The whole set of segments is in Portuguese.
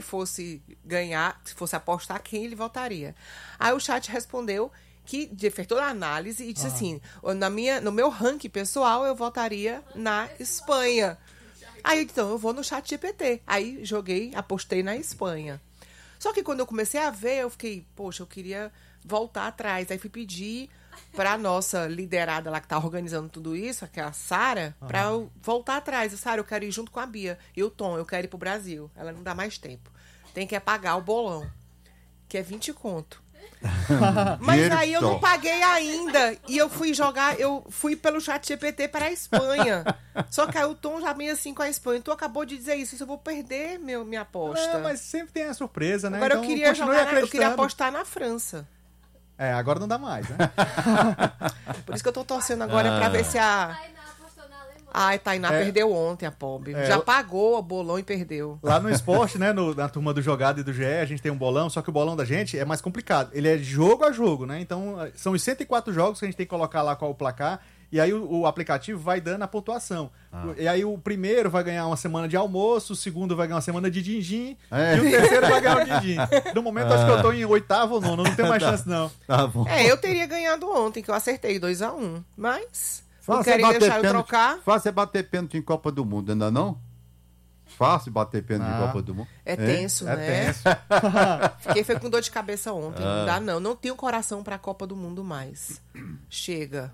fosse ganhar, se fosse apostar, quem ele votaria. Aí o chat respondeu que fez toda a análise e disse assim, no meu ranking pessoal, eu votaria na Espanha. Aí, então, eu vou no chat GPT. Aí, apostei na Espanha. Só que quando eu comecei a ver, eu fiquei, poxa, eu queria voltar atrás. Aí fui pedir pra nossa liderada lá que tá organizando tudo isso, que é a Sara, pra eu voltar atrás. Sara, eu quero ir junto com a Bia. E o Tom, eu quero ir pro Brasil. Ela não dá mais tempo. Tem que pagar o bolão, que é 20 conto. Mas aí eu não paguei ainda. E eu fui pelo chat GPT para a Espanha. Só que aí o Tom já meio assim com a Espanha. Tu acabou de dizer isso, eu vou perder minha aposta. Mas sempre tem a surpresa, né? Agora então, eu queria apostar na França. Agora não dá mais, né? Por isso que eu tô torcendo agora pra ver se a Tainá perdeu ontem, a pobre. Já pagou o bolão e perdeu. Lá no esporte, né, na turma do Jogado e do GE, a gente tem um bolão, só que o bolão da gente é mais complicado. Ele é jogo a jogo, né? Então, são os 104 jogos que a gente tem que colocar lá qual o placar, e aí o aplicativo vai dando a pontuação. E aí o primeiro vai ganhar uma semana de almoço, o segundo vai ganhar uma semana de din-din, e o terceiro vai ganhar o din-din. No momento, acho que eu tô em 8º ou 9º, não tem mais chance, não. Tá bom. Eu teria ganhado ontem, que eu acertei 2-1, mas... Não querem deixar eu trocar? Fácil é bater pênalti em Copa do Mundo, ainda não? Fácil bater pênalti em Copa do Mundo. É tenso, né? Tenso. Fiquei com dor de cabeça ontem. Não dá, não. Não tenho coração pra Copa do Mundo mais. Chega.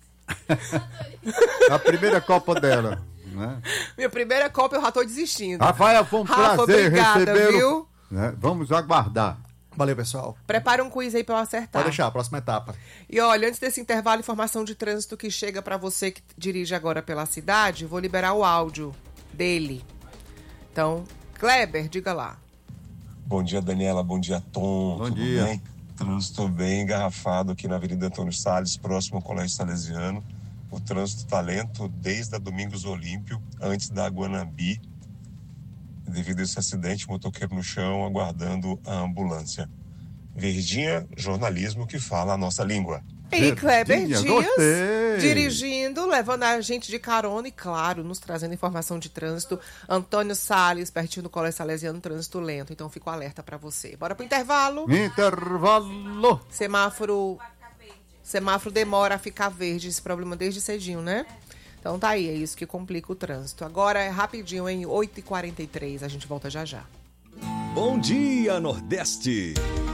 A primeira Copa dela, né? Minha primeira Copa eu já tô desistindo. Rafael, foi um prazer obrigada, recebê-lo. Viu? Né? Vamos aguardar. Valeu, pessoal. Prepara um quiz aí pra eu acertar. Pode deixar, a próxima etapa. E olha, antes desse intervalo, informação de trânsito que chega pra você que dirige agora pela cidade, vou liberar o áudio dele. Então, Kleber, diga lá. Bom dia, Daniela. Bom dia, Tom. Bom dia. Bem? Trânsito bem engarrafado aqui na Avenida Antônio Salles, próximo ao Colégio Salesiano. O trânsito tá lento desde a Domingos Olímpio, antes da Guanambi. Devido a esse acidente, motoqueiro no chão, aguardando a ambulância. Verdinha, jornalismo que fala a nossa língua. E Kleber Dias, gostei. dirigindo, levando a gente de carona e, claro, nos trazendo informação de trânsito. Antônio Salles, pertinho do Colégio Salesiano, trânsito lento. Então, fico alerta pra você. Bora pro intervalo. Intervalo. Semáforo demora a ficar verde, esse problema desde cedinho, né? Então tá aí, é isso que complica o trânsito. Agora é rapidinho, em 8h43, a gente volta já já. Bom dia, Nordeste!